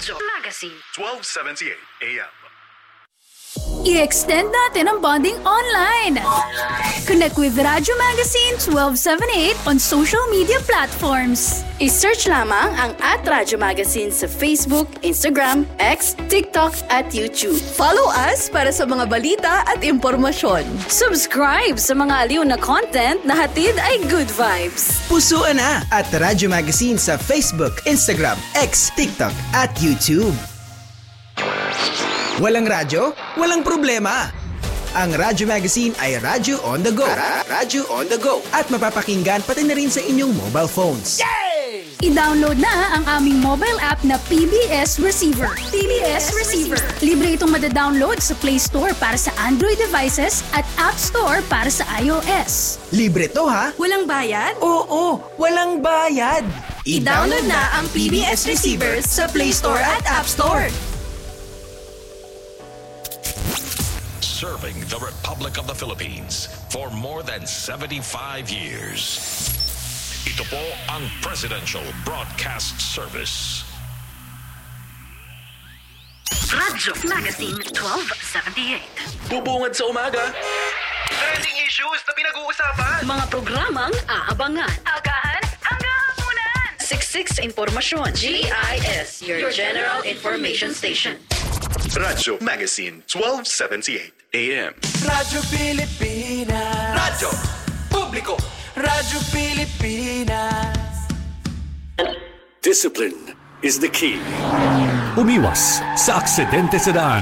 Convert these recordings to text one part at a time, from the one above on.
Radyo Magazine 1278 AM. I-extend natin ang bonding online. Connect with Radyo Magazine 1278 on social media platforms. I-search lamang ang @Radyo Magazine sa Facebook, Instagram, X, TikTok at YouTube. Follow us para sa mga balita at impormasyon. Subscribe sa mga aliw na content na hatid ay good vibes. Pusuan na at Radyo Magazine sa Facebook, Instagram, X, TikTok at YouTube. Walang radyo? Walang problema! Ang Radyo Magazine ay Radyo on the go. Radyo on the go. At mapapakinggan pati na rin sa inyong mobile phones. Yay! I-download na ang aming mobile app na PBS Receiver. PBS Receiver. Libre itong madadownload sa Play Store para sa Android devices at App Store para sa iOS. Libre to ha? Walang bayad? Oo, walang bayad. I-download na ang PBS Receiver sa Play Store at App Store. Serving the Republic of the Philippines for more than 75 years. Ito po ang Presidential Broadcast Service. Radyo Magazine 1278. Bubungad sa umaga. Trending issues na pinag-uusapan. Mga programang aabangan. Agahan hanggang hapunan. Siksik sa impormasyon. GIS, your General Information Station. Radyo Magazine 1278 AM. Radyo Pilipinas. Radyo Publiko. Radyo Pilipinas. Discipline is the key. Umiwas sa aksidente sa daan.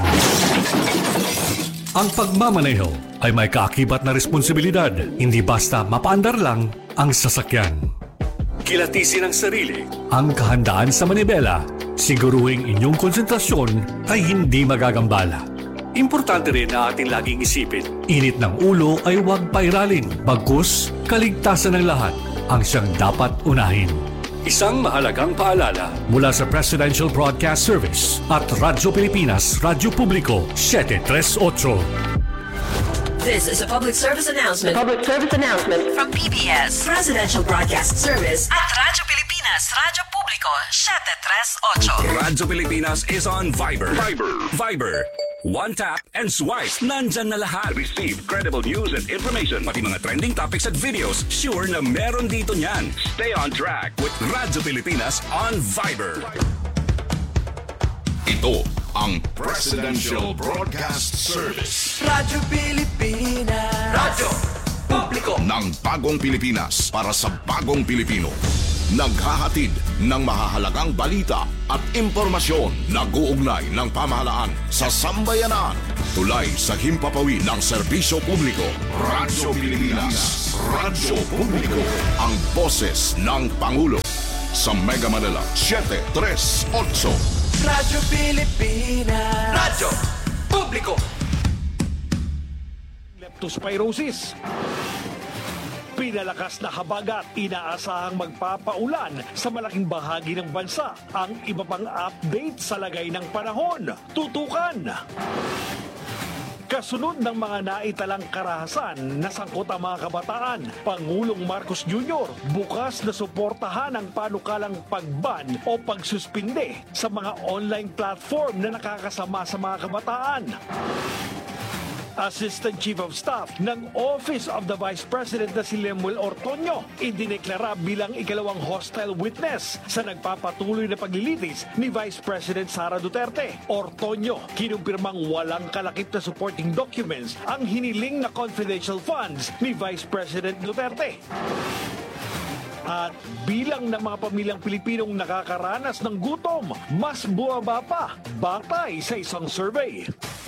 Ang pagmamaneho ay may kaakibat na responsibilidad. Hindi basta mapaandar lang ang sasakyan. Kilatisin ang sarili, ang kahandaan sa manibela. Siguruhing inyong konsentrasyon ay hindi magagambala. Importante rin na ating laging isipin, init ng ulo ay huwag pairalin. Bagkus, kaligtasan ng lahat ang siyang dapat unahin. Isang mahalagang paalala mula sa Presidential Broadcast Service at Radyo Pilipinas, Radyo Publiko, 738. This is a public service announcement. Public service announcement from PBS Presidential Broadcast Service at Radyo Pilipinas, Radyo Publiko, 738. Radyo Pilipinas is on Viber. Viber. One tap and swipe. Nandyan na lahat. Receive credible news and information. Pati mga trending topics at videos. Sure na meron dito niyan. Stay on track with Radyo Pilipinas on Viber. Ito ang Presidential Broadcast Service. Radyo Pilipinas. Radyo Publiko. Ng bagong Pilipinas para sa bagong Pilipino. Naghahatid ng mahahalagang balita at impormasyon. Nag-uugnay ng pamahalaan sa sambayanan. Tulay sa himpapawid ng serbisyo publiko. Radyo Pilipinas. Radyo Publiko. Ang boses ng Pangulo. Sa Mega Manila, 738. Radyo Pilipinas. Radyo Publiko. Leptospirosis. Pinalakas na habagat, inaasahang magpapaulan sa malaking bahagi ng bansa. Ang iba pang update sa lagay ng panahon. Tutukan! Kasunod ng mga naitalang karahasan na sangkot ang mga kabataan, Pangulong Marcos Jr. bukas na suportahan ang panukalang pagban o pagsuspinde sa mga online platform na nakakasama sa mga kabataan. Assistant Chief of Staff ng Office of the Vice President na si Lemuel Ortoño idineklara bilang ikalawang hostile witness sa nagpapatuloy na paglilitis ni Vice President Sara Duterte. Ortoño kinumpirmang walang kalakip na supporting documents ang hiniling na confidential funds ni Vice President Duterte. At bilang ng mga pamilyang Pilipinong nakakaranas ng gutom, mas bumaba pa batay sa isang survey.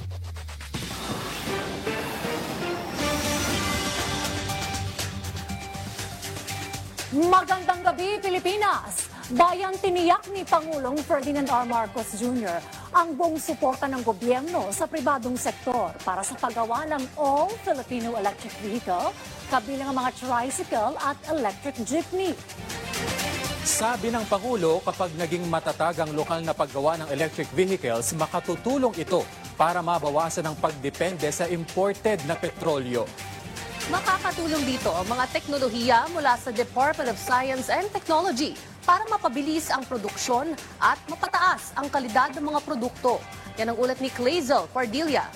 Magandang gabi, Pilipinas! Bayan tiniyak ni Pangulong Ferdinand R. Marcos Jr. ang buong suporta ng gobyerno sa pribadong sektor para sa paggawa ng all-Filipino electric vehicle, kabilang ang mga tricycle at electric jeepney. Sabi ng Pangulo, kapag naging matatag ang lokal na paggawa ng electric vehicles, makatutulong ito para mabawasan ang pagdepende sa imported na petrolyo. Makakatulong dito ang mga teknolohiya mula sa Department of Science and Technology para mapabilis ang produksyon at mapataas ang kalidad ng mga produkto. Yan ang ulat ni Clazel Pardilla.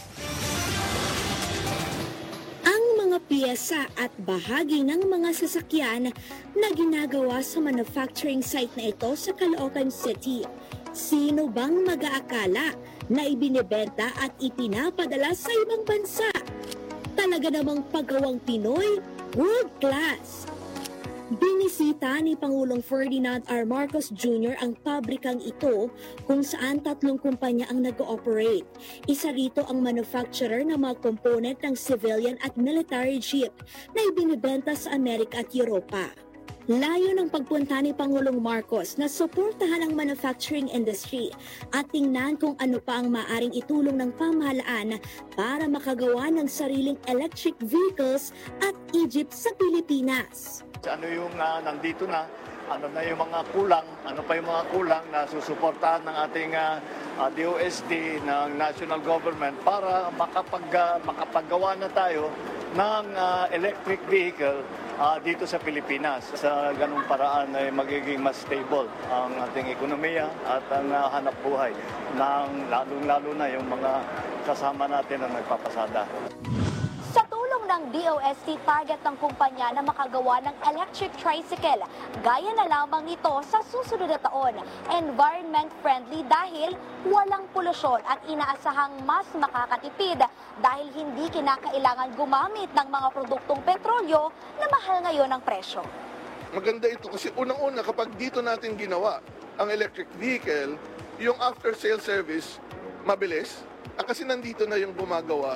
Ang mga piyesa at bahagi ng mga sasakyan na ginagawa sa manufacturing site na ito sa Caloocan City. Sino bang mag-aakala na ibinebenta at ipinapadala sa ibang bansa? Talaga namang paggawang Pinoy, world class. Binisita ni Pangulong Ferdinand R. Marcos Jr. ang pabrikang ito kung saan 3 kumpanya ang nag-ooperate. Isa rito ang manufacturer ng mga component ng civilian at military jeep na ibinibenta sa Amerika at Europa. Layo ng pagpunta ni Pangulong Marcos na suportahan ang manufacturing industry at tingnan kung ano pa ang maaring itulong ng pamahalaan para makagawa ng sariling electric vehicles at e-jeep sa Pilipinas. Ano yung nandito na, ano na yung mga kulang, ano pa yung mga kulang na susuportahan ng ating DOST, ng national government para makapaggawa na tayo ng electric vehicle dito sa Pilipinas. Sa ganung paraan ay magiging mas stable ang ating ekonomiya at ang hanap buhay ng lalong-lalo na yung mga kasama natin na nagpapasada. Sa tulong ng DOST, target ng kumpanya na makagawa ng electric tricycle. Gaya na lamang ito sa susunod na taon. Environment-friendly dahil walang polusyon at inaasahang mas makakatipid dahil hindi kinakailangan gumamit ng mga produktong petrolyo na mahal ngayon ang presyo. Maganda ito kasi unang-una kapag dito natin ginawa ang electric vehicle, yung after-sale service mabilis kasi nandito na yung gumagawa.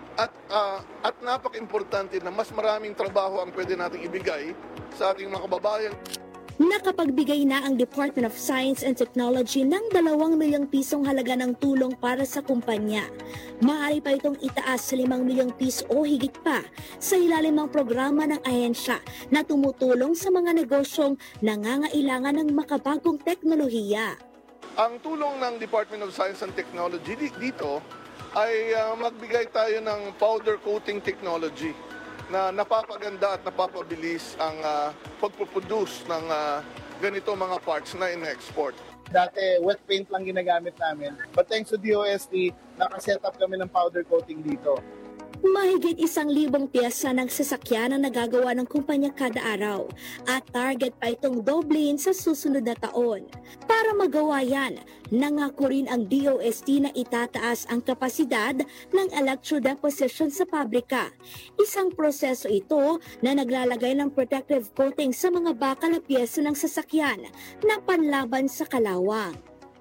At napaka-importante na mas maraming trabaho ang pwede nating ibigay sa ating mga kababayan. Nakapagbigay na ang Department of Science and Technology ng 2 milyong pisong halaga ng tulong para sa kumpanya. Maaari pa itong itaas sa 5 milyong piso o higit pa sa ilalim ng programa ng ahensya na tumutulong sa mga negosyong nangangailangan ng makabagong teknolohiya. Ang tulong ng Department of Science and Technology dito ay magbigay tayo ng powder coating technology na napapaganda at napapabilis ang pagpuproduce ng ganito mga parts na in-export. Dati wet paint lang ginagamit namin, but thanks to DOST, nakaset up kami ng powder coating dito. Mahigit 1,000 piyesa ng sasakyan ang nagagawa ng kumpanya kada araw at target pa itong doblehin sa susunod na taon. Para magawa yan, nangako rin ang DOST na itataas ang kapasidad ng electrodeposition sa pabrika. Isang proseso ito na naglalagay ng protective coating sa mga bakal na piyesa ng sasakyan na panlaban sa kalawang.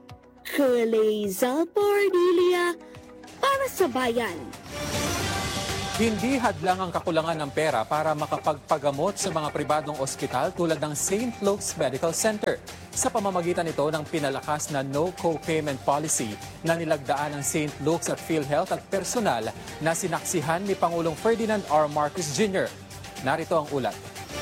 Clazel Pardilla para sa Bayan. Hindi hadlang ang kakulangan ng pera para makapagpagamot sa mga pribadong ospital tulad ng St. Luke's Medical Center. Sa pamamagitan nito ng pinalakas na no co-payment policy na nilagdaan ng St. Luke's at PhilHealth at personal na sinaksihan ni Pangulong Ferdinand R. Marcos Jr. Narito ang ulat.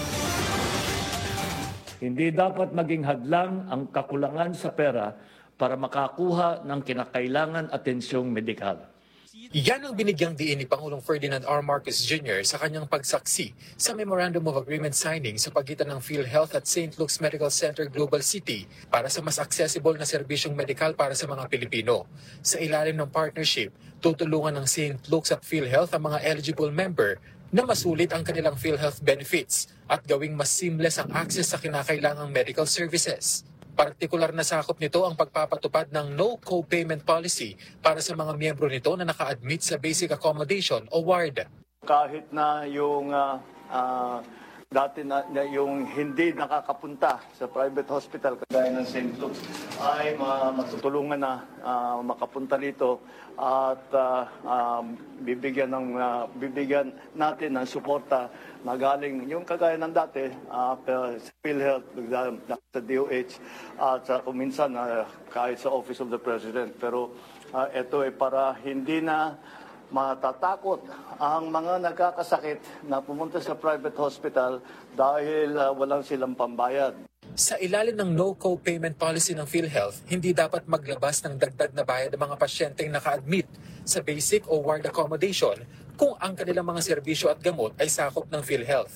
Hindi dapat maging hadlang ang kakulangan sa pera para makakuha ng kinakailangan atensyong medikal. Yan ang binigyang diin ni Pangulong Ferdinand R. Marcos Jr. sa kanyang pagsaksi sa Memorandum of Agreement signing sa pagitan ng PhilHealth at St. Luke's Medical Center Global City para sa mas accessible na serbisyong medikal para sa mga Pilipino. Sa ilalim ng partnership, tutulungan ng St. Luke's at PhilHealth ang mga eligible member na masulit ang kanilang PhilHealth benefits at gawing mas seamless ang access sa kinakailangang medical services. Partikular na sakop nito ang pagpapatupad ng no co-payment policy para sa mga miyembro nito na naka-admit sa basic accommodation o WARD. Kahit na yung dati na yung hindi nakakapunta sa private hospital kagaya ng St. Luke's ay matutulungan na makapunta rito at bibigyan natin ng suporta na galing yung kagaya ng dati sa PhilHealth, sa DOH at minsan kahit sa Office of the President. Pero ito ay para hindi na matatakot ang mga nagkakasakit na pumunta sa private hospital dahil walang silang pambayad. Sa ilalim ng no co-payment policy ng PhilHealth, hindi dapat maglabas ng dagdag na bayad ng mga pasyenteng naka-admit sa basic o ward accommodation kung ang kanilang mga serbisyo at gamot ay sakop ng PhilHealth.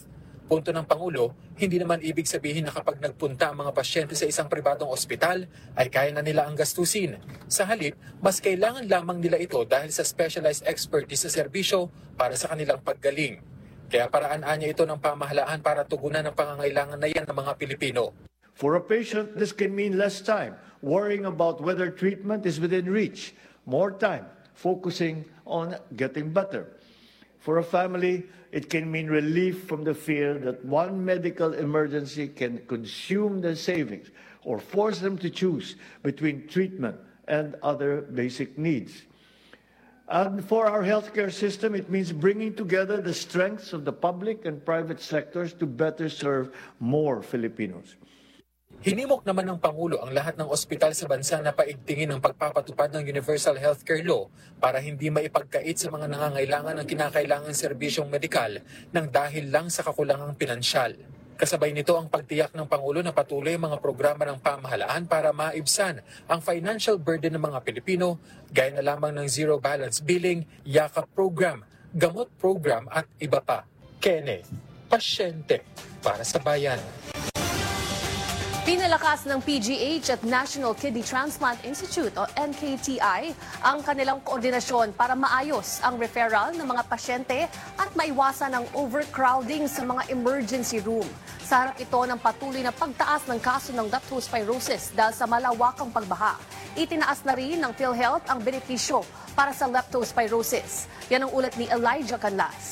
Punto ng Pangulo, hindi naman ibig sabihin na kapag nagpunta ang mga pasyente sa isang pribadong ospital, ay kaya na nila ang gastusin. Sa halip, mas kailangan lamang nila ito dahil sa specialized expertise sa serbisyo para sa kanilang paggaling. Kaya paraan niya ito ng pamahalaan para tugunan ang pangangailangan na yan ng mga Pilipino. For a patient, this can mean less time worrying about whether treatment is within reach, more time focusing on getting better. For a family, it can mean relief from the fear that one medical emergency can consume their savings or force them to choose between treatment and other basic needs. And for our healthcare system, it means bringing together the strengths of the public and private sectors to better serve more Filipinos. Hinimok naman ng Pangulo ang lahat ng ospital sa bansa na paigtingin ang pagpapatupad ng Universal Healthcare Law para hindi maipagkait sa mga nangangailangan ng kinakailangang serbisyong medikal nang dahil lang sa kakulangang pinansyal. Kasabay nito ang pagtiyak ng Pangulo na patuloy ang mga programa ng pamahalaan para maibsan ang financial burden ng mga Pilipino gaya na lamang ng Zero Balance Billing, Yakap Program, Gamot Program at iba pa. Kenneth, pasyente para sa bayan. Pinalakas ng PGH at National Kidney Transplant Institute o NKTI ang kanilang koordinasyon para maayos ang referral ng mga pasyente at maiwasan ang overcrowding sa mga emergency room. Sa harap ito ng patuloy na pagtaas ng kaso ng leptospirosis dahil sa malawakang pagbaha. Itinaas na rin ng PhilHealth ang benepisyo para sa leptospirosis. Yan ang ulat ni Elijah Canlas.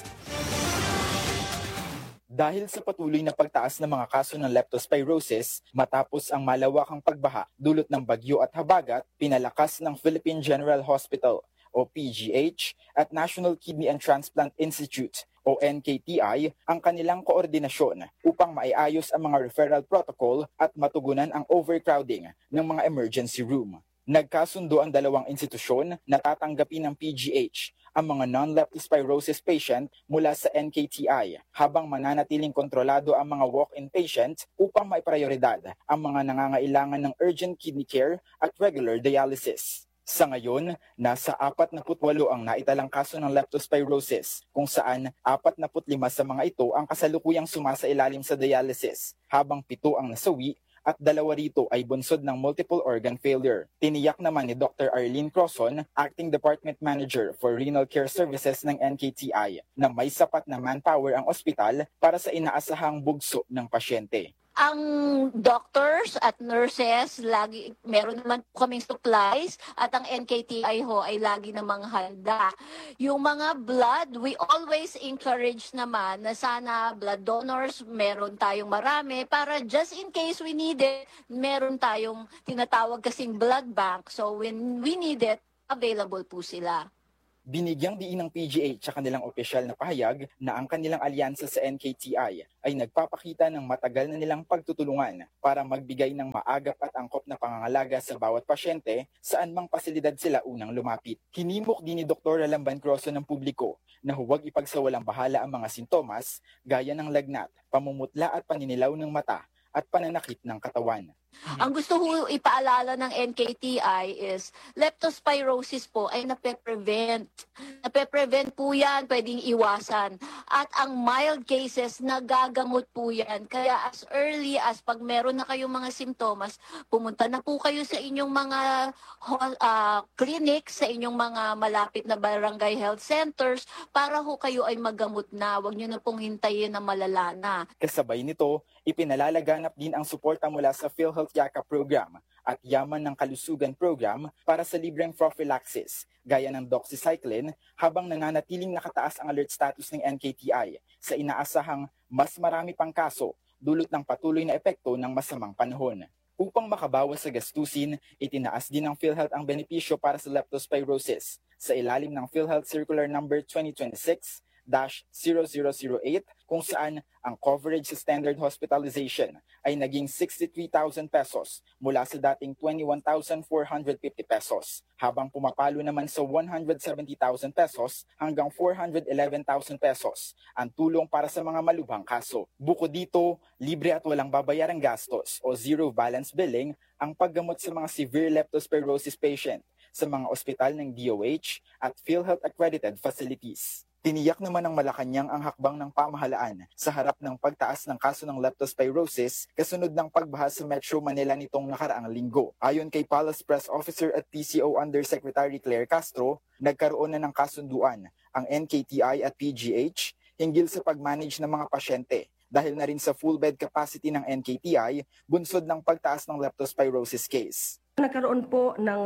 Dahil sa patuloy na pagtaas ng mga kaso ng leptospirosis, matapos ang malawakang pagbaha dulot ng bagyo at habagat, pinalakas ng Philippine General Hospital o PGH at National Kidney and Transplant Institute o NKTI ang kanilang koordinasyon upang maiayos ang mga referral protocol at matugunan ang overcrowding ng mga emergency room. Nagkasundo ang dalawang institusyon na tatanggapin ng PGH ang mga non-leptospirosis patient mula sa NKTI habang mananatiling kontrolado ang mga walk-in patient upang maiprioridad ang mga nangangailangan ng urgent kidney care at regular dialysis. Sa ngayon, nasa 48 ang naitalang kaso ng leptospirosis kung saan 45 sa mga ito ang kasalukuyang sumasailalim sa dialysis habang 7 ang nasawi at 2 rito ay bunsod ng multiple organ failure. Tiniyak naman ni Dr. Arlene Crosson, Acting Department Manager for Renal Care Services ng NKTI, na may sapat na manpower ang ospital para sa inaasahang bugso ng pasyente. Ang doctors at nurses, meron naman po kaming supplies at ang NKTI ho ay lagi namang handa. Yung mga blood, we always encourage naman na sana blood donors, meron tayong marami para just in case we need it, meron tayong tinatawag kasing blood bank. So when we need it, available po sila. Binigyang diin ng PGH sa kanilang opisyal na pahayag na ang kanilang alyansa sa NKTI ay nagpapakita ng matagal na nilang pagtutulungan para magbigay ng maagap at angkop na pangangalaga sa bawat pasyente saan mang pasilidad sila unang lumapit. Hinimok din ni Dr. Lamban Crosson ng publiko na huwag ipagsawalang bahala ang mga sintomas gaya ng lagnat, pamumutla at paninilaw ng mata at pananakit ng katawan. Ang gusto ko ipaalala ng NKTI is leptospirosis po ay nape-prevent. Nape-prevent po yan, pwedeng iwasan. At ang mild cases, nagagamot po yan. Kaya as early as pag meron na kayong mga simptomas, pumunta na po kayo sa inyong mga clinics, sa inyong mga malapit na barangay health centers para ho kayo ay magamot na. Huwag nyo na pong hintayin na malala na. Kasabay nito, ipinalalaganap din ang suporta mula sa PhilHealth Yakap Program at Yaman ng Kalusugan Program para sa libreng prophylaxis, gaya ng doxycycline, habang nananatiling nakataas ang alert status ng NKTI sa inaasahang mas marami pang kaso dulot ng patuloy na epekto ng masamang panahon. Upang makabawas sa gastusin, itinaas din ng PhilHealth ang benepisyo para sa leptospirosis sa ilalim ng PhilHealth Circular Number 2026-0008 kung saan ang coverage sa standard hospitalization ay naging 63,000 pesos mula sa dating 21,450 pesos, habang pumapalo naman sa 170,000 pesos hanggang 411,000 pesos ang tulong para sa mga malubhang kaso. Bukod dito, libre at walang babayarang gastos o zero balance billing ang paggamot sa mga severe leptospirosis patient sa mga ospital ng DOH at PhilHealth accredited facilities. Tiniyak naman ng Malacanang ang hakbang ng pamahalaan sa harap ng pagtaas ng kaso ng leptospirosis kasunod ng pagbaha sa Metro Manila nitong nakaraang linggo. Ayon kay Palace Press Officer at TCO Undersecretary Claire Castro, nagkaroon na ng kasunduan ang NKTI at PGH hinggil sa pag-manage ng mga pasyente dahil na rin sa full bed capacity ng NKTI bunsod ng pagtaas ng leptospirosis case. Nagkaroon po ng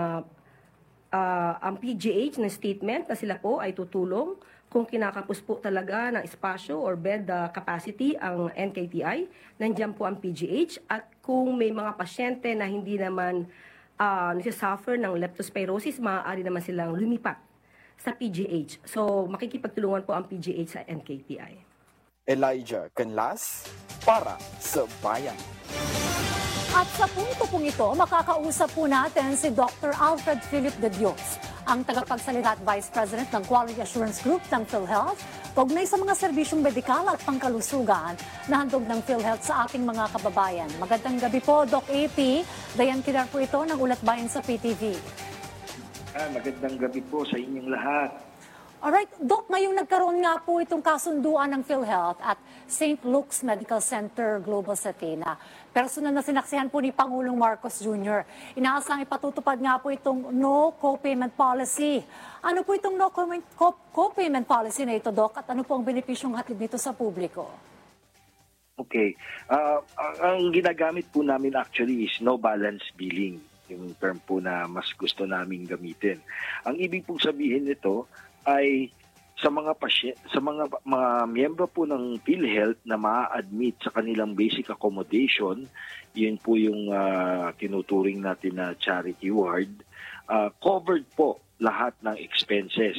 ang PGH na statement na sila po ay tutulong kung kinakapos po talaga ng espasyo or bed capacity ang NKTI, nandiyan po ang PGH. At kung may mga pasyente na hindi naman nagsasuffer ng leptospirosis, maaari naman silang lumipat sa PGH. So makikipagtulungan po ang PGH sa NKTI. Elijah Canlas para sa Bayan. At sa punto pong ito, makakausap po natin si Dr. Alfred Philip de Dios, ang tagapagsalita at Vice President ng Quality Assurance Group ng PhilHealth, kaugnay sa mga serbisyong medikal at pangkalusugan na handog ng PhilHealth sa ating mga kababayan. Magandang gabi po, Doc AP. Dayan Kilar po ito ng Ulat Bayan sa PTV. Magandang gabi po sa inyong lahat. Alright, Doc, ngayong nagkaroon nga po itong kasunduan ng PhilHealth at St. Luke's Medical Center Global sa Athena. Personal na sinaksihan po ni Pangulong Marcos Jr. Inaasang ipatutupad nga po itong no co-payment policy. Ano po itong no co-payment policy na ito, Doc? At ano po ang benepisyong hatid nito sa publiko? Okay. Ang ginagamit po namin actually is no balance billing. Yung term po na mas gusto naming gamitin. Ang ibig pong sabihin nito ay sa mga mga miyembro po ng PhilHealth na ma-admit sa kanilang basic accommodation, yun po yung tinuturing natin na charity ward, covered po lahat ng expenses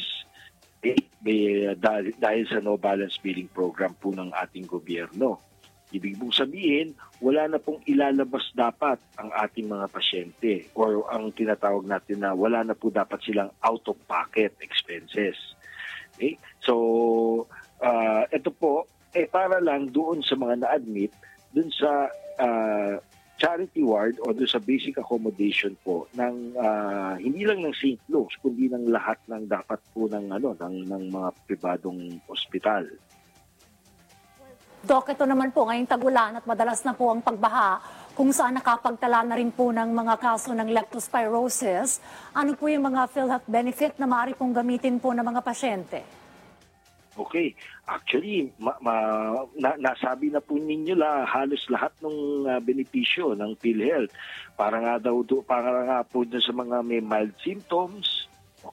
dahil sa no balance billing program po ng ating gobyerno. Ibig pong sabihin, wala na pong ilalabas dapat ang ating mga pasyente or ang tinatawag natin na wala na po dapat silang out-of-pocket expenses. Okay? So, ito po, para lang doon sa mga na-admit, doon sa charity ward o doon sa basic accommodation po ng hindi lang ng St. Luke's kundi ng lahat ng dapat po ng mga pribadong ospital. Dok, ito naman po ngayong tagulan at madalas na po ang pagbaha kung saan nakapagtala na rin po ng mga kaso ng leptospirosis. Ano po yung mga PhilHealth benefit na maaari pong gamitin po ng mga pasyente? Okay. Actually, nasabi na po ninyo halos lahat ng benepisyo ng PhilHealth. Para nga po sa mga may mild symptoms,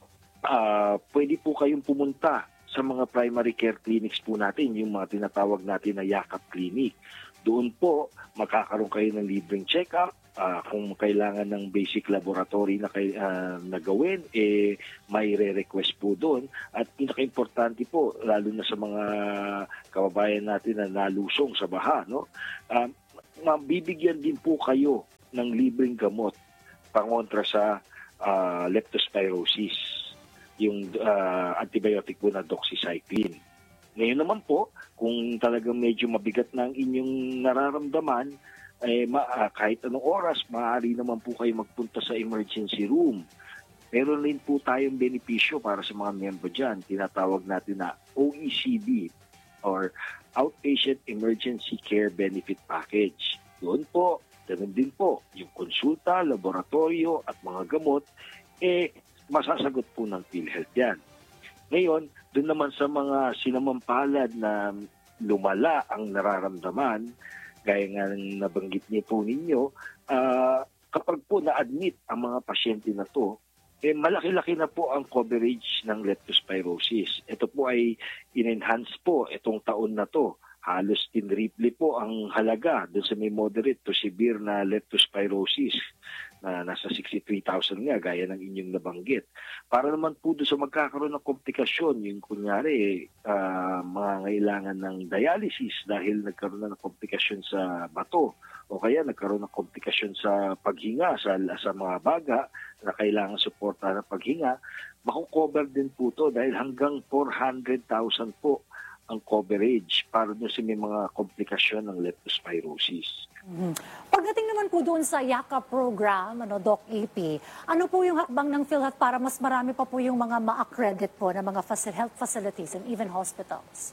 pwede po kayong pumunta sa mga primary care clinics po natin, yung mga tinatawag natin na yakap clinic. Doon po, makakaroon kayo ng libreng check-up. Kung kailangan ng basic laboratory na gawin, may re-request po doon. At pinaka-importante po, lalo na sa mga kababayan natin na nalusong sa baha, no? Mabibigyan din po kayo ng libreng gamot pangontra sa leptospirosis, yung antibiotic po na doxycycline. Ngayon naman po, kung talagang medyo mabigat na ang inyong nararamdaman, kahit anong oras, maaari naman po kayo magpunta sa emergency room. Meron rin po tayong benepisyo para sa mga miyembro dyan. Tinatawag natin na OECD or Outpatient Emergency Care Benefit Package. Doon po, ganun din po, yung konsulta, laboratorio at mga gamot, masasagot po ng PhilHealth yan. Ngayon, doon naman sa mga sinamampalad na lumala ang nararamdaman, gaya nga ng nabanggit niyo po ninyo, kapag po na-admit ang mga pasyente na to, malaki-laki na po ang coverage ng leptospirosis. Ito po ay in-enhance po itong taon na to. Halos tinriple po ang halaga doon sa may moderate to severe na leptospirosis na nasa 63,000 nga, gaya ng inyong nabanggit. Para naman po doon sa magkakaroon ng komplikasyon, yung kunyari, mga ngailangan ng dialysis dahil nagkaroon na ng komplikasyon sa bato, o kaya nagkaroon ng komplikasyon sa paghinga, sa mga baga na kailangan suporta ng paghinga, makukover din po to dahil hanggang 400,000 po ang coverage para doon sa may mga komplikasyon ng leptospirosis. Pagdating naman po doon sa YAKA program, Doc AP, ano po yung hakbang ng PhilHealth para mas marami pa po yung mga ma-accredit po na mga health facilities and even hospitals?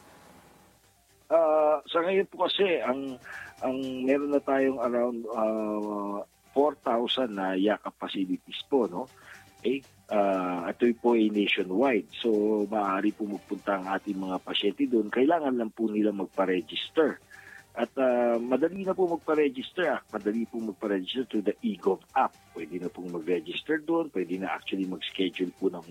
Sa ngayon po kasi, ang meron na tayong around 4,000 na YAKA facilities po, no? Ito po ay nationwide. So, maaari po magpunta ang ating mga pasyente doon. Kailangan lang po nila magpa-register. At madali na po magpa-register. Madali po magpa-register to the eGov app. Pwede na pong mag-register doon. Pwede na actually mag-schedule po ng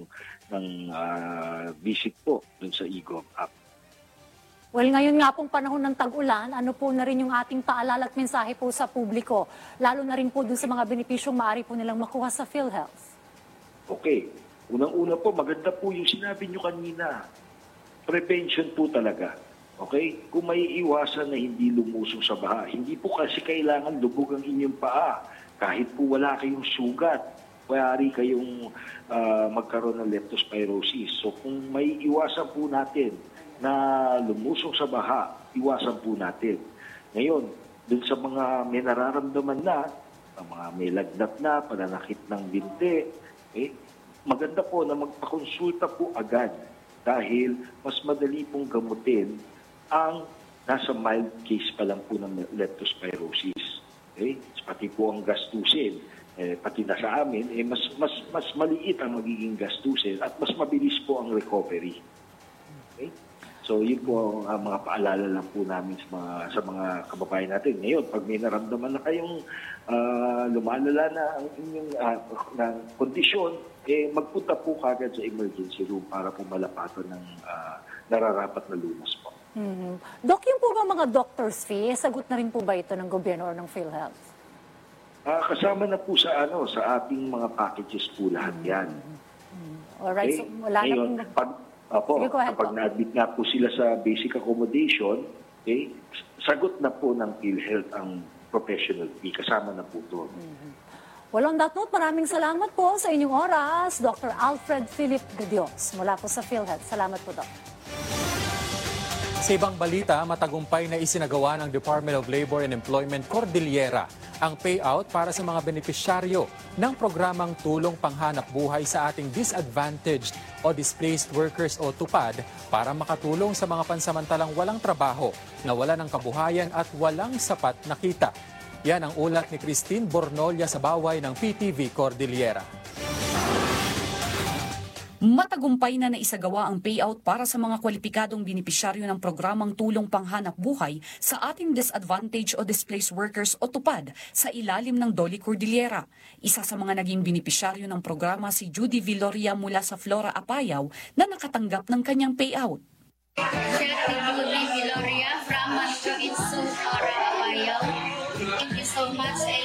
visit po doon sa eGov app. Well, ngayon nga pong panahon ng tag-ulan, ano po na rin yung ating paalala at mensahe po sa publiko, lalo na rin po dun sa mga benepisyong maaari po nilang makuha sa PhilHealth? Okay. Unang-una po, maganda po yung sinabi nyo kanina. Prevention po talaga. Okay? Kung may iwasan na hindi lumusong sa baha, hindi po kasi kailangan lubog ang inyong paa. Kahit po wala kayong sugat, maaari kayong magkaroon ng leptospirosis. So kung may iwasan po natin na lumusong sa baha, iwasan po natin. Ngayon, dun sa mga may nararamdaman na, mga may lagnat na, pananakit ng binti, maganda po na magpakonsulta po agad dahil mas madali pong gamutin ang nasa mild case pa lang po ng leptospirosis. Pati po ang gastusin, pati na sa amin, mas maliit ang magiging gastusin at mas mabilis po ang recovery. So, yun po ang mga paalala lang po namin sa mga kababayan natin. Ngayon, pag may naramdaman na kayong lumalala na ang inyong kondisyon, magpunta po kagad sa emergency room para po malapatan ng nararapat na lunas po. Doc, yung po ba mga doctor's fee, sagot na rin po ba ito ng gobyerno or ng PhilHealth? Kasama na po sa ating mga packages po lahat yan. Alright, so wala ngayon, na kapag na-admit na po sila sa basic accommodation, sagot na po ng PhilHealth ang professional fee. Kasama na po ito. Well, on that note, maraming salamat po sa inyong oras, Dr. Alfred Philip de Dios, mula po sa PhilHealth. Salamat po, Doc. Sa ibang balita, matagumpay na isinagawa ng Department of Labor and Employment Cordillera ang payout para sa mga benepisyaryo ng programang Tulong Panghanap Buhay sa ating disadvantaged o displaced workers o TUPAD para makatulong sa mga pansamantalang walang trabaho, nawalan ng kabuhayan at walang sapat na kita. Yan ang ulat ni Christine Bornolia sa baway ng PTV Cordillera. Matagumpay na naisagawa ang payout para sa mga kwalipikadong benepisyaryo ng programang Tulong Panghanap Buhay sa ating disadvantaged o displaced workers o TUPAD sa ilalim ng Doli Cordillera. Isa sa mga naging benepisyaryo ng programa si Judy Viloria mula sa Flora Apayao na nakatanggap ng kanyang payout. Siya si Judy Viloria from Itsu, Flora Apayao. Thank you so much.